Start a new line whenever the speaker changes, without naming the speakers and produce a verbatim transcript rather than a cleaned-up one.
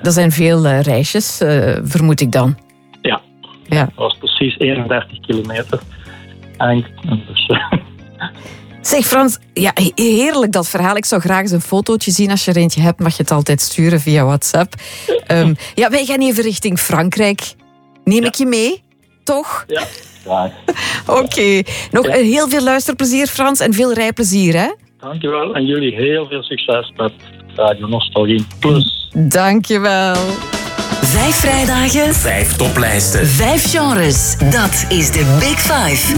Dat zijn veel uh, reisjes, uh, vermoed ik dan.
Ja,
ja.
Dat was precies eenendertig kilometer. En, dus,
zeg Frans, ja, heerlijk dat verhaal. Ik zou graag eens een fotootje zien. Als je er eentje hebt, mag je het altijd sturen via WhatsApp. Um, ja, wij gaan even richting Frankrijk. Neem ja. ik je mee? Toch?
Ja. ja.
Oké. Okay. Nog ja. heel veel luisterplezier, Frans, en veel rijplezier, hè?
Dankjewel. En jullie heel veel succes met Radio Nostalgie Plus.
Dankjewel.
Vijf vrijdagen.
Vijf toplijsten.
Vijf genres. Dat is de Big Five.